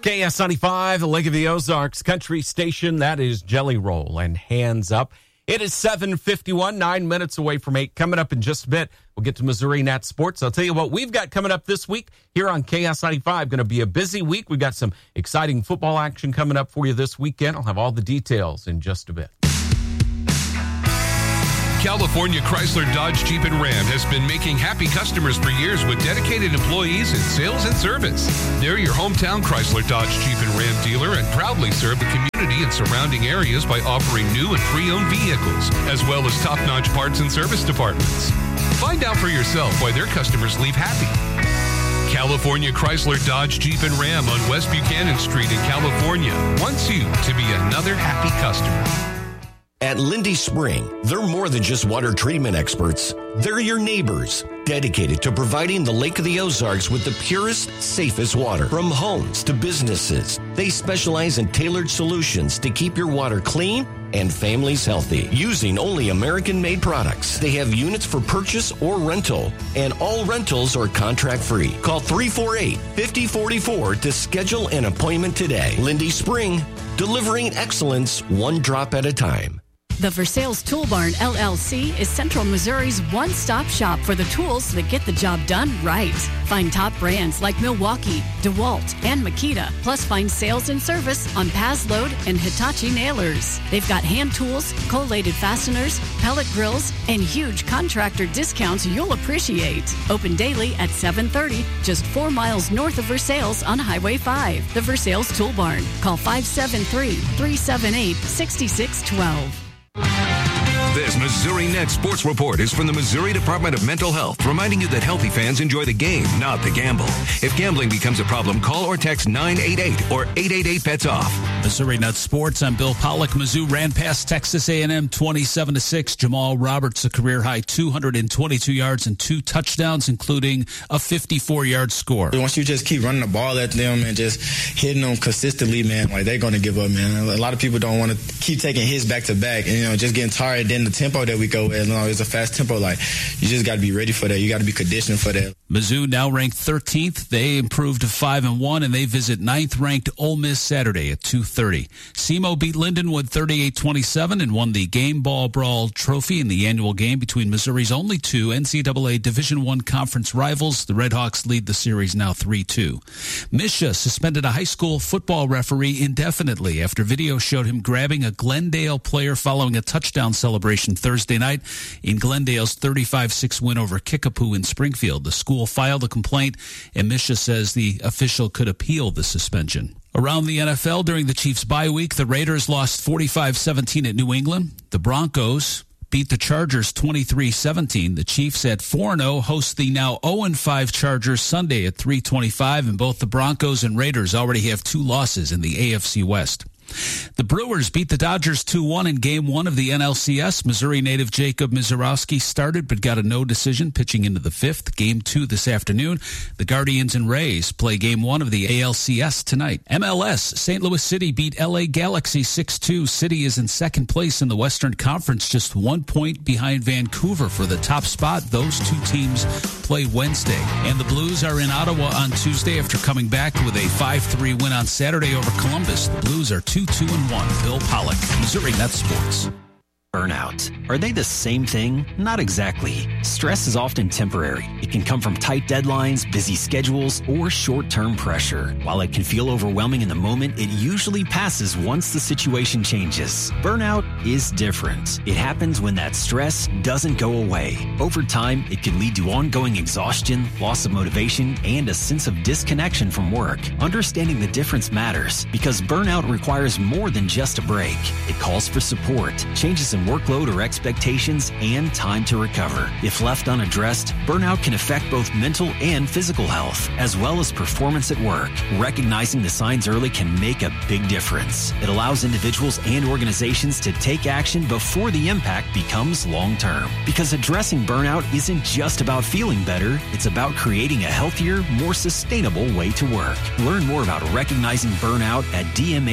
KS95, the Lake of the Ozarks country station. That is Jelly Roll and Hands Up. It is 7:51, 9 minutes away from 8. Coming up in just a bit, we'll get to Missouri Nat Sports. I'll tell you what we've got coming up this week here on KS95. Going to be a busy week. We've got some exciting football action coming up for you this weekend. I'll have all the details in just a bit. California Chrysler Dodge Jeep and Ram has been making happy customers for years with dedicated employees in sales and service. They're your hometown Chrysler Dodge Jeep and Ram dealer and proudly serve the community and surrounding areas by offering new and pre-owned vehicles, as well as top-notch parts and service departments. Find out for yourself why their customers leave happy. California Chrysler Dodge Jeep and Ram on West Buchanan Street in California wants you to be another happy customer. At Lindy Spring, they're more than just water treatment experts. They're your neighbors, dedicated to providing the Lake of the Ozarks with the purest, safest water. From homes to businesses, they specialize in tailored solutions to keep your water clean and families healthy, using only American-made products. They have units for purchase or rental, and all rentals are contract-free. Call 348-5044 to schedule an appointment today. Lindy Spring, delivering excellence one drop at a time. The Versailles Tool Barn, LLC, is Central Missouri's one-stop shop for the tools that get the job done right. Find top brands like Milwaukee, DeWalt, and Makita, plus find sales and service on Pazload and Hitachi nailers. They've got hand tools, collated fasteners, pellet grills, and huge contractor discounts you'll appreciate. Open daily at 7:30, just 4 miles north of Versailles on Highway 5. The Versailles Tool Barn. Call 573-378-6612. This Missouri Net Sports Report is from the Missouri Department of Mental Health, reminding you that healthy fans enjoy the game, not the gamble. If gambling becomes a problem, call or text 988 or 888-BETS-OFF. Missouri Net Sports, I'm Bill Pollock. Mizzou ran past Texas A&M 27-6. Jamal Roberts, a career-high 222 yards and 2 touchdowns, including a 54-yard score. Once you just keep running the ball at them and just hitting them consistently, man, like they're going to give up, man. A lot of people don't want to keep taking hits back-to-back and, just getting tired. Then the tempo that we go with, it's a fast tempo. Like, you just got to be ready for that. You got to be conditioned for that. Mizzou now ranked 13th. They improved to 5-1, and they visit 9th-ranked Ole Miss Saturday at 2:30. SEMO beat Lindenwood 38-27 and won the Game Ball Brawl Trophy in the annual game between Missouri's only 2 NCAA Division I conference rivals. The Redhawks lead the series now 3-2. Misha suspended a high school football referee indefinitely after video showed him grabbing a Glendale player following a touchdown celebration Thursday night in Glendale's 35-6 win over Kickapoo in Springfield. The school filed a complaint, and Misha says the official could appeal the suspension. Around the NFL during the Chiefs' bye week, the Raiders lost 45-17 at New England. The Broncos beat the Chargers 23-17. The Chiefs at 4-0 host the now 0-5 Chargers Sunday at 3:25, and both the Broncos and Raiders already have 2 losses in the AFC West. The Brewers beat the Dodgers 2-1 in Game 1 of the NLCS. Missouri native Jacob Mizorowski started but got a no decision pitching into the 5th. Game 2 this afternoon. The Guardians and Rays play Game 1 of the ALCS tonight. MLS, St. Louis City beat LA Galaxy 6-2. City is in second place in the Western Conference, just 1 point behind Vancouver for the top spot. Those 2 teams play Wednesday. And the Blues are in Ottawa on Tuesday after coming back with a 5-3 win on Saturday over Columbus. The Blues are 2-1. Bill Pollock, Missouri Net Sports. Burnout. Are they the same thing? Not exactly. Stress is often temporary. It can come from tight deadlines, busy schedules, or short-term pressure. While it can feel overwhelming in the moment, it usually passes once the situation changes. Burnout is different. It happens when that stress doesn't go away. Over time, it can lead to ongoing exhaustion, loss of motivation, and a sense of disconnection from work. Understanding the difference matters because burnout requires more than just a break. It calls for support, changes in workload or expectations, and time to recover. If left unaddressed, burnout can affect both mental and physical health, as well as performance at work. Recognizing the signs early can make a big difference. It allows individuals and organizations to take action before the impact becomes long-term. Because addressing burnout isn't just about feeling better, it's about creating a healthier, more sustainable way to work. Learn more about recognizing burnout at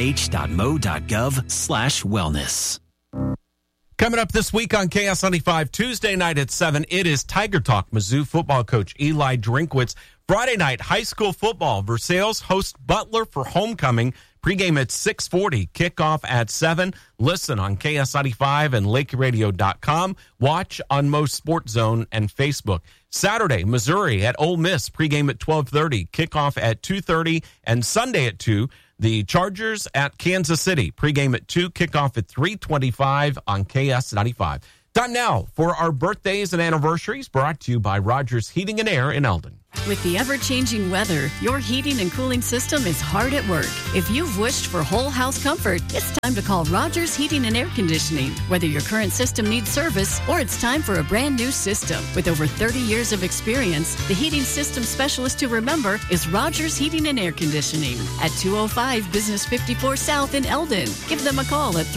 dmh.mo.gov/wellness. Coming up this week on KS95, Tuesday night at 7, it is Tiger Talk. Mizzou football coach Eli Drinkwitz Friday night, high school football. Versailles host Butler for homecoming. Pregame at 6:40, kickoff at 7. Listen on KS95 and LakeRadio.com. Watch on Most Sports Zone and Facebook. Saturday, Missouri at Ole Miss. Pregame at 12:30, kickoff at 2:30. And Sunday at 2, the Chargers at Kansas City. Pregame at 2, kickoff at 3:25 on KS95. Time now for our birthdays and anniversaries, brought to you by Rogers Heating and Air in Eldon. With the ever-changing weather, your heating and cooling system is hard at work. If you've wished for whole house comfort, it's time to call Rogers Heating and Air Conditioning. Whether your current system needs service or it's time for a brand new system. With over 30 years of experience, the heating system specialist to remember is Rogers Heating and Air Conditioning at 205 Business 54 South in Eldon. Give them a call at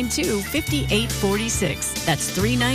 392-5846. That's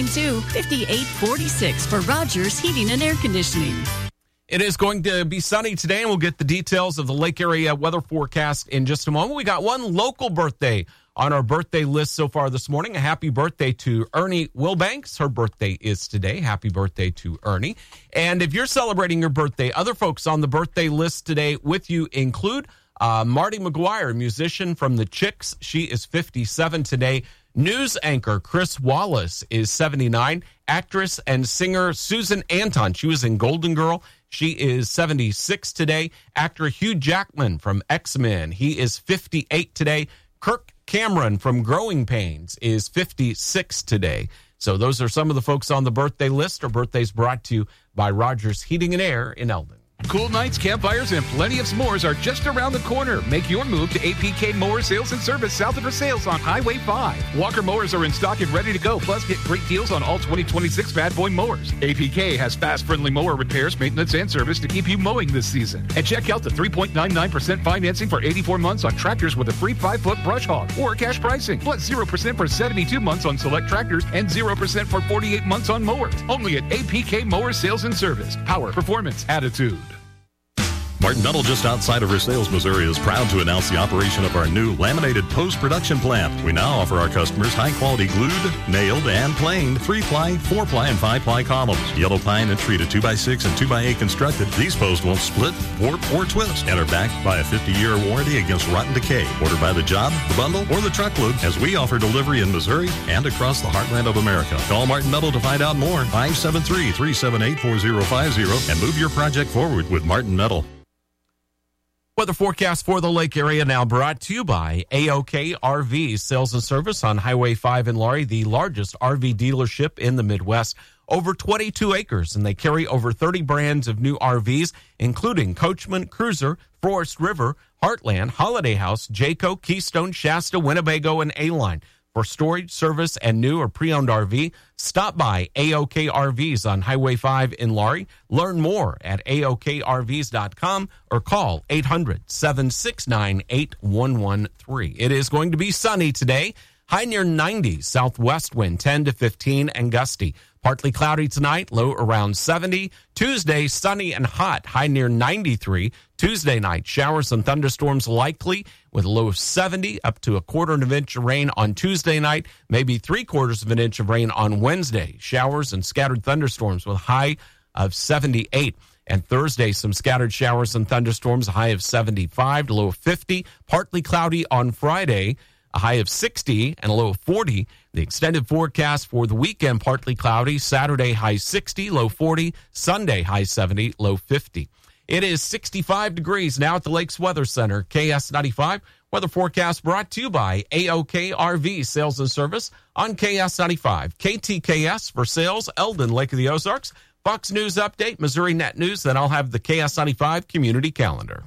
392-5846 for Rogers Heating and Air Conditioning. It is going to be sunny today, and we'll get the details of the Lake area weather forecast in just a moment. We got one local birthday on our birthday list so far this morning. A happy birthday to Ernie Wilbanks. Her birthday is today. Happy birthday to Ernie. And if you're celebrating your birthday, other folks on the birthday list today with you include Marty McGuire, musician from the Chicks. She is 57 today. News anchor Chris Wallace is 79. Actress and singer Susan Anton. She was in Golden Girl. She is 76 today. Actor Hugh Jackman from X-Men. He is 58 today. Kirk Cameron from Growing Pains is 56 today. So those are some of the folks on the birthday list. Our birthdays brought to you by Rogers Heating and Air in Eldon. Cool nights, campfires, and plenty of s'mores are just around the corner. Make your move to APK Mower Sales and Service south of Versailles on Highway 5. Walker mowers are in stock and ready to go. Plus, get great deals on all 2026 Bad Boy mowers. APK has fast, friendly mower repairs, maintenance, and service to keep you mowing this season. And check out the 3.99% financing for 84 months on tractors with a free 5-foot brush hog or cash pricing. Plus 0% for 72 months on select tractors and 0% for 48 months on mowers. Only at APK Mower Sales and Service. Power, performance, attitude. Martin Metal, just outside of Versailles, Missouri, is proud to announce the operation of our new laminated post-production plant. We now offer our customers high-quality glued, nailed, and planed 3-ply, 4-ply, and 5-ply columns. Yellow pine and treated 2x6 and 2x8 constructed. These posts won't split, warp, or twist and are backed by a 50-year warranty against rotten decay. Order by the job, the bundle, or the truckload, as we offer delivery in Missouri and across the heartland of America. Call Martin Metal to find out more. 573-378-4050 and move your project forward with Martin Metal. Weather forecast for the Lake area now brought to you by AOK RV Sales and Service on Highway 5 in Laurie, the largest RV dealership in the Midwest. Over 22 acres, and they carry over 30 brands of new RVs, including Coachman, Cruiser, Forest River, Heartland, Holiday House, Jayco, Keystone, Shasta, Winnebago, and A-Line. For storage, service, and new or pre-owned RV, stop by AOK RVs on Highway 5 in Laurie. Learn more at AOKRVs.com or call 800-769-8113. It is going to be sunny today. High near 90, southwest wind 10 to 15 and gusty. Partly cloudy tonight, low around 70. Tuesday, sunny and hot, high near 93. Tuesday night, showers and thunderstorms likely with a low of 70, up to 1/4 of an inch of rain on Tuesday night, maybe 3/4 of an inch of rain on Wednesday. Showers and scattered thunderstorms with a high of 78. And Thursday, some scattered showers and thunderstorms, a high of 75 to low of 50. Partly cloudy on Friday, a high of 60 and a low of 40. The extended forecast for the weekend, partly cloudy. Saturday, high 60, low 40. Sunday, high 70, low 50. It is 65 degrees now at the Lakes Weather Center. KS95 weather forecast brought to you by AOK RV Sales and Service on KS95. KTKS for sales, Eldon, Lake of the Ozarks. Fox News Update, Missouri Net News. Then I'll have the KS95 community calendar.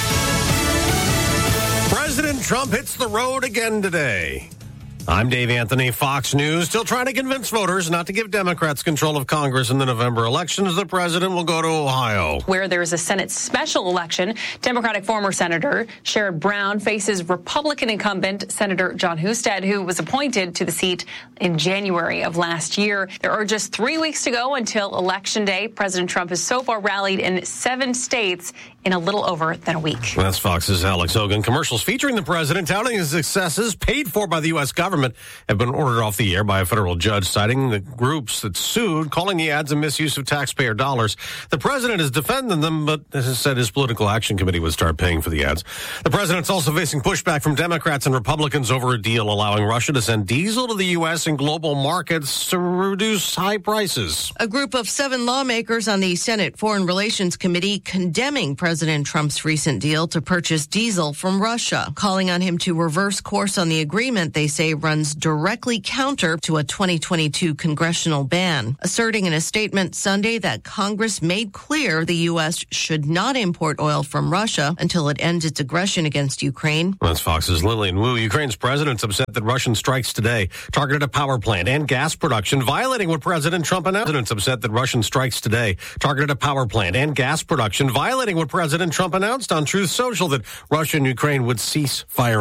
President Trump hits the road again today. I'm Dave Anthony, Fox News. Still trying to convince voters not to give Democrats control of Congress in the November elections. The president will go to Ohio, where there is a Senate special election. Democratic former Senator Sherrod Brown faces Republican incumbent Senator John Husted, who was appointed to the seat in January of last year. There are just 3 weeks to go until Election Day. President Trump has so far rallied in 7 states in a little over than a week. That's Fox's Alex Hogan. Commercials featuring the president touting his successes paid for by the U.S. government government have been ordered off the air by a federal judge, citing the groups that sued, calling the ads a misuse of taxpayer dollars. The president is defending them, but has said his political action committee would start paying for the ads. The president's also facing pushback from Democrats and Republicans over a deal allowing Russia to send diesel to the U.S. and global markets to reduce high prices. A group of 7 lawmakers on the Senate Foreign Relations Committee condemning President Trump's recent deal to purchase diesel from Russia, calling on him to reverse course on the agreement they say runs directly counter to a 2022 congressional ban, asserting in a statement Sunday that Congress made clear the U.S. should not import oil from Russia until it ends its aggression against Ukraine. That's Fox's Lillian Wu. Ukraine's president's upset that Russian strikes today targeted a power plant and gas production, violating what President Trump announced. President's upset that Russian strikes today targeted a power plant and gas production, violating what President Trump announced on Truth Social that Russia and Ukraine would cease fire.